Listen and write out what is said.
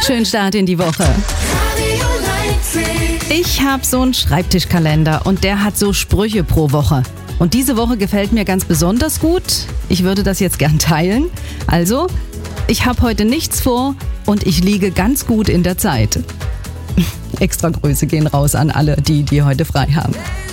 schönen Start in die Woche. Ich habe so einen Schreibtischkalender und der hat so Sprüche pro Woche. Und diese Woche gefällt mir ganz besonders gut. Ich würde das jetzt gern teilen. Also, ich habe heute nichts vor und ich liege ganz gut in der Zeit. Extra Grüße gehen raus an alle, die heute frei haben.